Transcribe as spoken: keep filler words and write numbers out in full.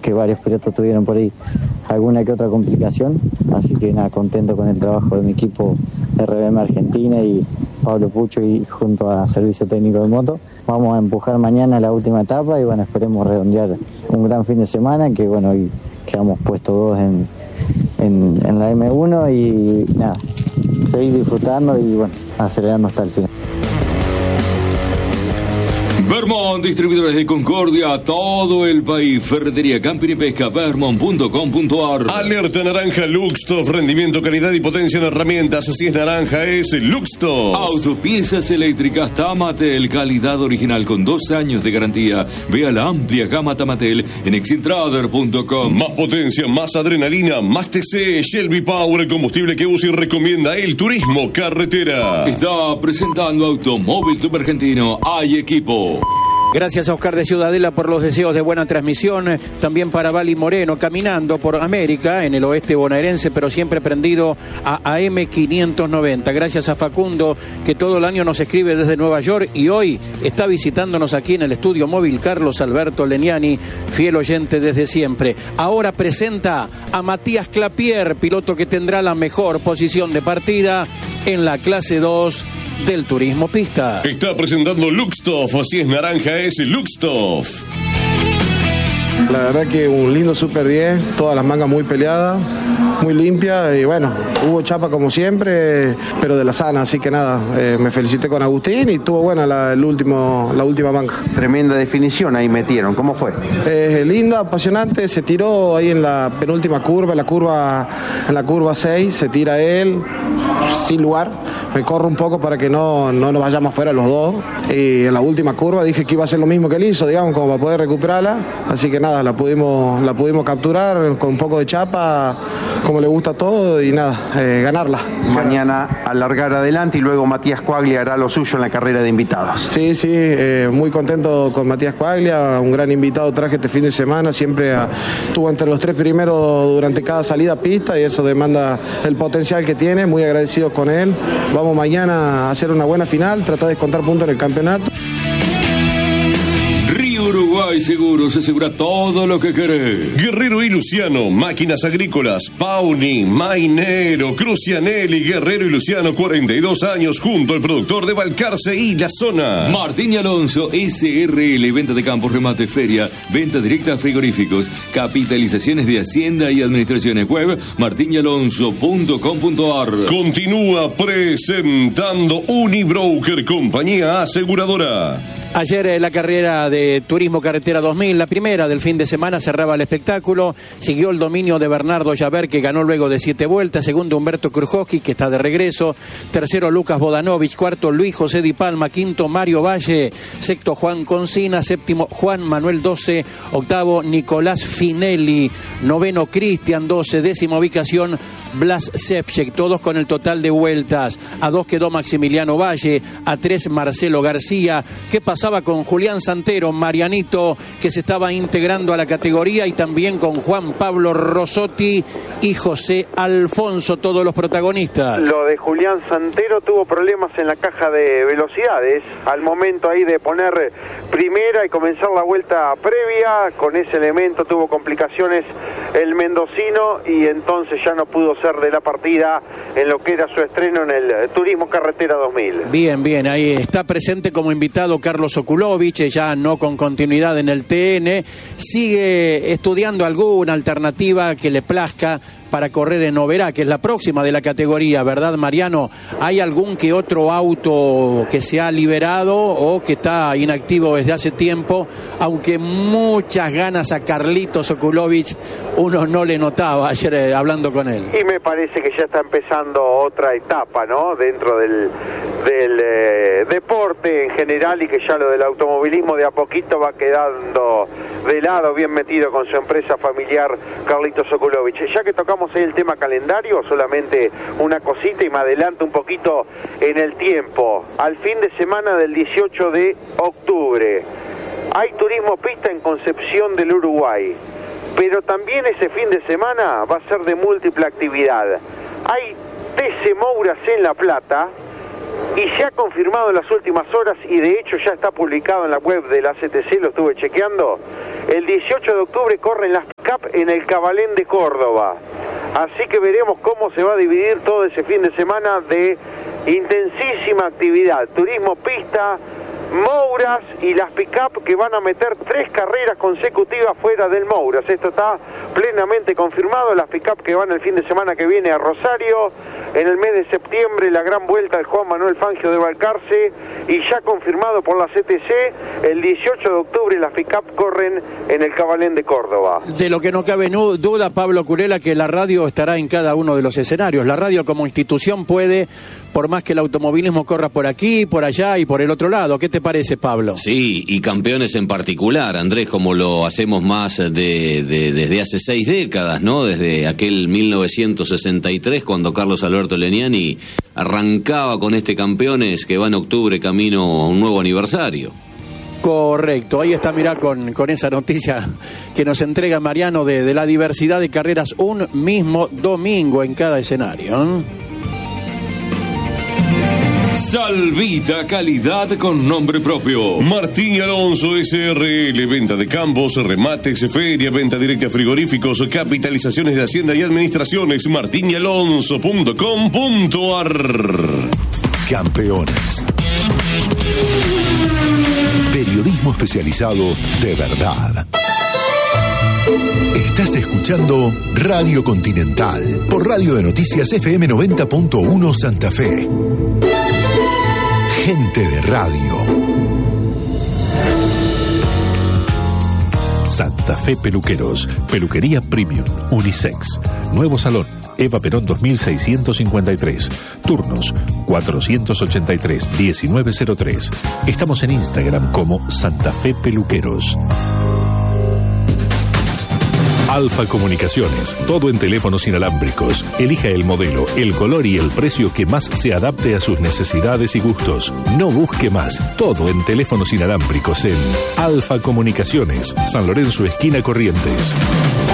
que varios pilotos tuvieron por ahí alguna que otra complicación, así que nada, contento con el trabajo de mi equipo de R B M Argentina y Pablo Pucho y junto a Servicio Técnico de Moto. Vamos a empujar mañana la última etapa y bueno, esperemos redondear un gran fin de semana, que bueno, hoy quedamos puestos dos en, en, en la eme uno y nada, seguir disfrutando y bueno, acelerando hasta el final. Vermont, distribuidores de Concordia, todo el país. Ferretería, camping y pesca, vermont punto com punto a r. Alerta naranja Luxtoff, rendimiento, calidad y potencia en herramientas. Si es naranja, es Luxtoff. Autopiezas eléctricas Tamatel, calidad original con dos años de garantía. Vea la amplia gama Tamatel en exintrader punto com. Más potencia, más adrenalina, más T C. Shelby Power, el combustible que usa y recomienda el turismo carretera. Está presentando Automóvil Club Argentino. Hay equipo. Gracias a Oscar de Ciudadela por los deseos de buena transmisión. También para Vali Moreno, caminando por América, en el oeste bonaerense, pero siempre prendido a A M quinientos noventa. Gracias a Facundo, que todo el año nos escribe desde Nueva York y hoy está visitándonos aquí en el estudio móvil. Carlos Alberto Leniani, fiel oyente desde siempre. Ahora presenta a Matías Clapier, piloto que tendrá la mejor posición de partida en la clase dos del turismo pista. Está presentando Luxtoff, si es naranja es Luxtoff. La verdad que un lindo Super diez, todas las mangas muy peleadas, muy limpias y bueno, hubo chapa como siempre, pero de la sana, así que nada, eh, me felicité con Agustín y tuvo buena la, el último, la última manga. Tremenda definición ahí metieron, ¿cómo fue? Eh, linda, apasionante, se tiró ahí en la penúltima curva, en la curva, en la curva seis, se tira él, sin lugar, me corro un poco para que no, no nos vayamos afuera los dos y en la última curva dije que iba a ser lo mismo que él hizo, digamos, como para poder recuperarla, así que nada, la pudimos, la pudimos capturar con un poco de chapa, como le gusta todo y nada, eh, ganarla. Mañana alargar adelante y luego Matías Coaglia hará lo suyo en la carrera de invitados. Sí, sí, eh, muy contento con Matías Coaglia, un gran invitado traje este fin de semana, siempre a, estuvo entre los tres primeros durante cada salida a pista y eso demanda el potencial que tiene, muy agradecidos con él. Vamos mañana a hacer una buena final, tratar de contar puntos en el campeonato. Uruguay Seguros, asegura todo lo que querés. Guerrero y Luciano, máquinas agrícolas, Pauni, Mainero, Crucianelli, Guerrero y Luciano, cuarenta y dos años, junto al productor de Balcarce y la zona. Martín y Alonso, S R L, venta de campos, remate, feria, venta directa a frigoríficos, capitalizaciones de Hacienda y administraciones. Web, martín y alonso punto com punto a r. Continúa presentando Unibroker, compañía aseguradora. Ayer eh, la carrera de Turismo Carretera dos mil, la primera del fin de semana, cerraba el espectáculo. Siguió el dominio de Bernardo Llaver, que ganó luego de siete vueltas. Segundo, Humberto Krujowski, que está de regreso. Tercero, Lucas Bodanovich. Cuarto, Luis José Di Palma. Quinto, Mario Valle. Sexto, Juan Concina. Séptimo, Juan Manuel doce. Octavo, Nicolás Finelli. Noveno, Cristian doce. Décima ubicación, Blas Sepchek. Todos con el total de vueltas. A dos quedó Maximiliano Valle. A tres, Marcelo García. ¿Qué pasaba con Julián Santero, Marianito, que se estaba integrando a la categoría, y también con Juan Pablo Rosotti y José Alfonso, todos los protagonistas? Lo de Julián Santero tuvo problemas en la caja de velocidades al momento ahí de poner primera y comenzar la vuelta previa. Con ese elemento tuvo complicaciones el mendocino y entonces ya no pudo ser de la partida en lo que era su estreno en el Turismo Carretera dos mil. Bien, bien, ahí está presente como invitado Carlos Okulovich, ya no con continuidad en el T N. Sigue estudiando alguna alternativa que le plazca para correr en Oberá, que es la próxima de la categoría, ¿verdad, Mariano? ¿Hay algún que otro auto que se ha liberado o que está inactivo desde hace tiempo? Aunque muchas ganas a Carlitos Okulovich uno no le notaba ayer eh, hablando con él. Y me parece que ya está empezando otra etapa, ¿no? Dentro del, del eh, deporte en general, y que ya lo del automovilismo de a poquito va quedando de lado, bien metido con su empresa familiar Carlitos Okulovich. Ya que tocamos ahí el tema calendario, solamente una cosita y me adelanto un poquito en el tiempo. Al fin de semana del dieciocho de octubre hay turismo pista en Concepción del Uruguay, pero también ese fin de semana va a ser de múltiple actividad. Hay T C Mouras en La Plata y se ha confirmado en las últimas horas, y de hecho ya está publicado en la web de la C T C, lo estuve chequeando, El dieciocho de octubre corren las pick-up en el Cabalén de Córdoba. Así que veremos cómo se va a dividir todo ese fin de semana de intensísima actividad. Turismo pista, Mouras y las pick-up que van a meter tres carreras consecutivas fuera del Mouras. Esto está plenamente confirmado. Las pick-up que van el fin de semana que viene a Rosario. En el mes de septiembre la gran vuelta del Juan Manuel Fangio de Balcarce. Y ya confirmado por la C T C, el dieciocho de octubre las pick-up corren en el Cabalén de Córdoba. De lo que no cabe duda, Pablo Curela, que la radio estará en cada uno de los escenarios. La radio como institución puede, por más que el automovilismo corra por aquí, por allá y por el otro lado. ¿Qué te parece, Pablo? Sí, y campeones en particular, Andrés, como lo hacemos más de, de, desde hace seis décadas, ¿no? Desde aquel mil novecientos sesenta y tres, cuando Carlos Alberto Leniani arrancaba con este Campeones que va en octubre camino a un nuevo aniversario. Correcto, ahí está, mirá, con, con esa noticia que nos entrega Mariano de, de la diversidad de carreras un mismo domingo en cada escenario, ¿eh? Salvita, calidad con nombre propio. Martín Alonso S R L, venta de campos, remates, feria, venta directa, frigoríficos, capitalizaciones de hacienda y administraciones. martín alonso punto com punto a r. Campeones. Periodismo especializado de verdad. Estás escuchando Radio Continental por Radio de Noticias F M noventa punto uno Santa Fe. Gente de radio. Santa Fe Peluqueros, peluquería premium, unisex. Nuevo salón, Eva Perón dos mil seiscientos cincuenta y tres. Turnos cuatrocientos ochenta y tres, diecinueve cero tres. Estamos en Instagram como Santa Fe Peluqueros. Alfa Comunicaciones, todo en teléfonos inalámbricos. Elija el modelo, el color y el precio que más se adapte a sus necesidades y gustos. No busque más, todo en teléfonos inalámbricos en Alfa Comunicaciones, San Lorenzo, esquina Corrientes.